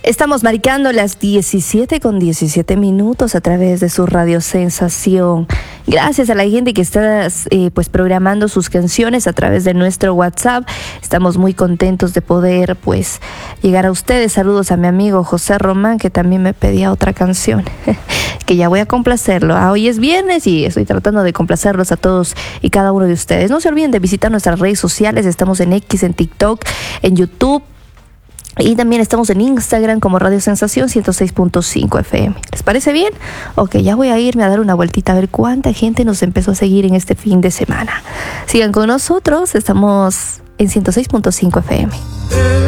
Estamos marcando las 17:17 a través de su Radio Sensación. Gracias a la gente que está pues programando sus canciones a través de nuestro WhatsApp. Estamos muy contentos de poder pues llegar a ustedes. Saludos a mi amigo José Román, que también me pedía otra canción que ya voy a complacerlo. Hoy es viernes y estoy tratando de complacerlos a todos y cada uno de ustedes. No se olviden de visitar nuestras redes sociales. Estamos en X, en TikTok, en YouTube. Y también estamos en Instagram como Radio Sensación 106.5 FM. ¿Les parece bien? Ok, ya voy a irme a dar una vueltita a ver cuánta gente nos empezó a seguir en este fin de semana. Sigan con nosotros, estamos en 106.5 FM.